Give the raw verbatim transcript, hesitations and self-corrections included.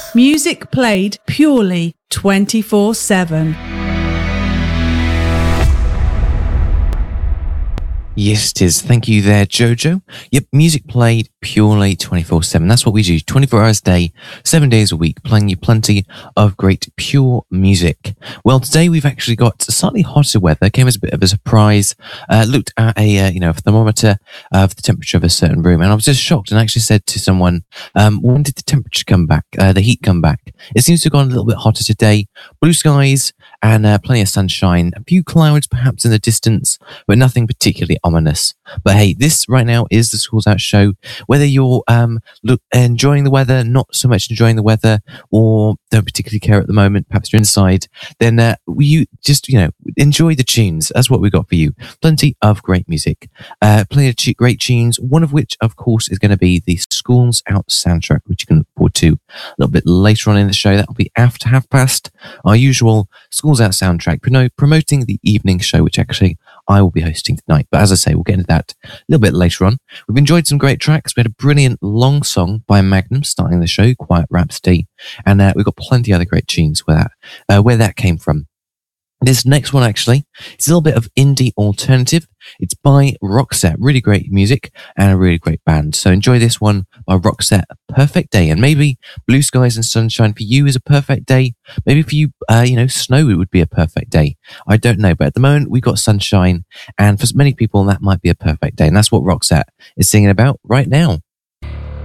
Music played purely twenty-four seven. Yes, it is. Thank you there, Jojo. Yep, music played purely twenty-four seven. That's what we do, twenty-four hours a day, seven days a week, playing you plenty of great pure music. Well, today we've actually got slightly hotter weather. Came as a bit of a surprise. Uh, looked at a uh, you know a thermometer of the temperature of a certain room, and I was just shocked and actually said to someone, um, when did the temperature come back, uh, the heat come back? It seems to have gone a little bit hotter today. Blue skies and uh, plenty of sunshine. A few clouds perhaps in the distance, but nothing particularly ominous. But hey, this right now is the Schools Out show. Whether you're um look enjoying the weather, not so much enjoying the weather, or don't particularly care at the moment, perhaps you're inside, then uh, you just you know enjoy the tunes. That's what we've got for you. Plenty of great music, uh, plenty of t- great tunes. One of which, of course, is going to be the Schools Out soundtrack, which you can look forward to a little bit later on in the show. That'll be after half past, our usual Schools Out soundtrack, promote, promoting the evening show, which actually I will be hosting tonight. But as I say, we'll get into that a little bit later on. We've enjoyed some great tracks. We had a brilliant long song by Magnum starting the show, Quiet Rhapsody, and uh, we've got plenty of other great tunes where that, uh, where that came from. This next one, actually, it's a little bit of indie alternative. It's by Roxette. Really great music and a really great band. So enjoy this one by Roxette, Perfect Day. And maybe blue skies and sunshine for you is a perfect day. Maybe for you, uh, you know, snow, it would be a perfect day. I don't know. But at the moment, we've got sunshine. And for many people, that might be a perfect day. And that's what Roxette is singing about right now.